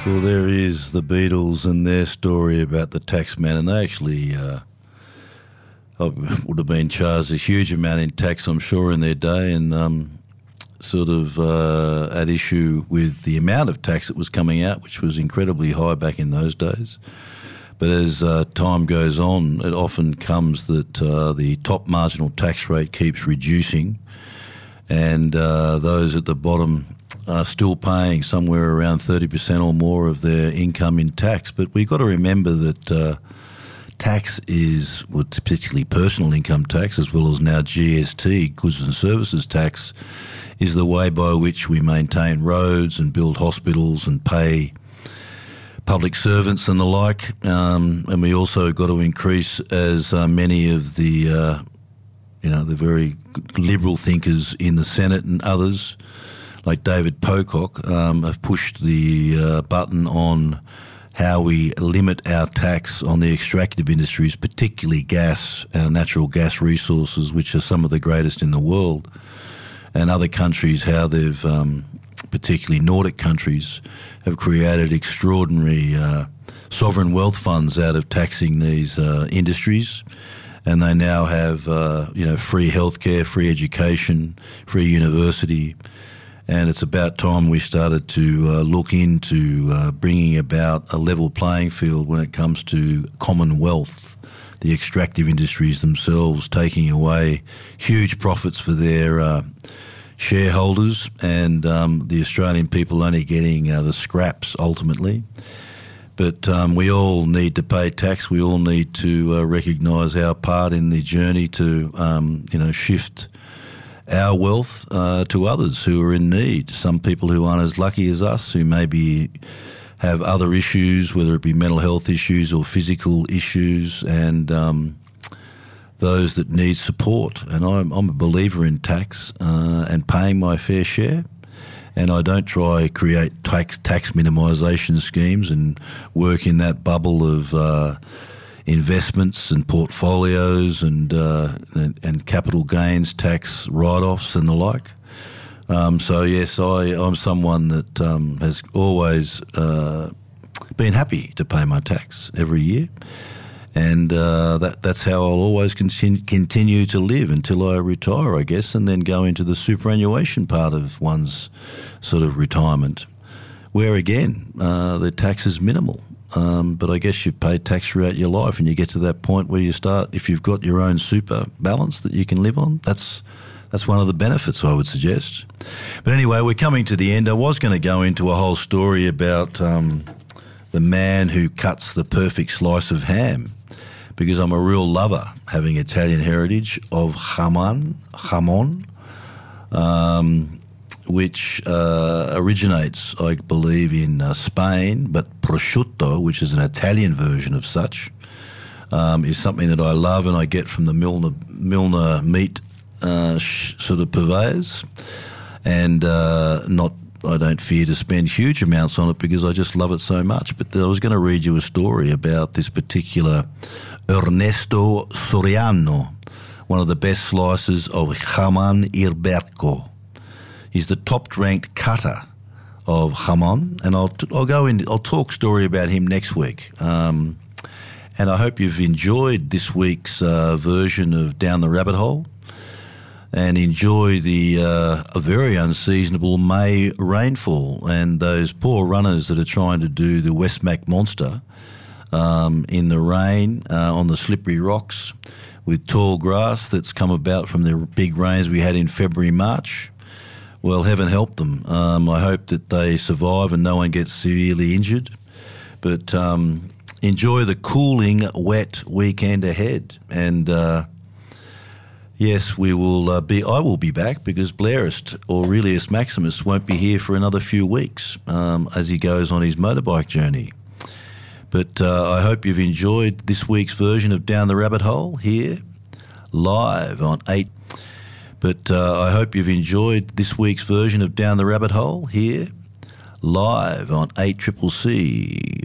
Well, there is the Beatles and their story about the tax man, and they actually would have been charged a huge amount in tax, I'm sure, in their day, and sort of at issue with the amount of tax that was coming out, which was incredibly high back in those days. But as time goes on, it often comes that the top marginal tax rate keeps reducing, and those at the bottom are still paying somewhere around 30% or more of their income in tax. But we've got to remember that tax is, well, particularly personal income tax, as well as now GST, goods and services tax, is the way by which we maintain roads and build hospitals and pay public servants and the like. And we also got to increase, as many of the, the very liberal thinkers in the Senate and others, like David Pocock, have pushed the button on how we limit our tax on the extractive industries, particularly gas, our natural gas resources, which are some of the greatest in the world, and other countries, how they've, particularly Nordic countries, have created extraordinary sovereign wealth funds out of taxing these industries. And they now have, free healthcare, free education, free university. And it's about time we started to look into bringing about a level playing field when it comes to commonwealth, the extractive industries themselves taking away huge profits for their shareholders, and the Australian people only getting the scraps ultimately. But we all need to pay tax. We all need to recognise our part in the journey to, shift our wealth to others who are in need. Some people who aren't as lucky as us, who maybe have other issues, whether it be mental health issues or physical issues, and those that need support. And I'm a believer in tax and paying my fair share. And I don't try create tax minimisation schemes and work in that bubble of investments and portfolios and capital gains tax write-offs and the like. So yes, I'm someone that has always been happy to pay my tax every year, and that's how I'll always continue to live until I retire, I guess, and then go into the superannuation part of one's sort of retirement, where again the tax is minimal. But I guess you've paid tax throughout your life, and you get to that point where you start, if you've got your own super balance that you can live on, that's one of the benefits, I would suggest. But anyway, we're coming to the end. I was going to go into a whole story about the man who cuts the perfect slice of ham, because I'm a real lover, having Italian heritage, of jamon, which originates, I believe, in Spain, but prosciutto, which is an Italian version of such, is something that I love and I get from the Milner meat sort of purveyors, and I don't fear to spend huge amounts on it because I just love it so much. But I was going to read you a story about this particular Ernesto Soriano, one of the best slicers of jamon iberico. He's the top-ranked cutter of jamon, and I'll talk story about him next week. And I hope you've enjoyed this week's version of Down the Rabbit Hole, and enjoy the a very unseasonable May rainfall and those poor runners that are trying to do the Westmac Monster in the rain on the slippery rocks with tall grass that's come about from the big rains we had in February, March. Well, heaven help them. I hope that they survive and no one gets severely injured. But enjoy the cooling, wet weekend ahead. And yes, I will be back, because Blairist Aurelius Maximus won't be here for another few weeks as he goes on his motorbike journey. But I hope you've enjoyed this week's version of Down the Rabbit Hole here, live on 8. But I hope you've enjoyed this week's version of Down the Rabbit Hole here, live on 8CCC.